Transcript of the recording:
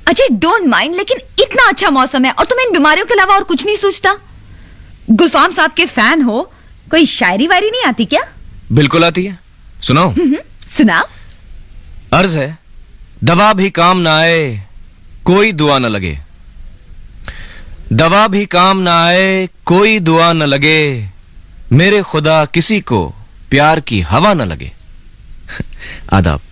Ajay don't mind, लेकिन इतना अच्छा मौसम है और तुम्हें इन बीमारियों के अलावा और कुछ नहीं सोचता? गुलफाम साहब के फैन हो, कोई शायरी वायरी नहीं आती क्या? बिल्कुल आती है, सुनाओ। सुनाओ। अर्ज है, दवा भी काम ना आए कोई दुआ न लगे, दवा भी काम ना आए कोई दुआ न लगे, मेरे खुदा किसी को प्यार की हवा न लगे। आदाब।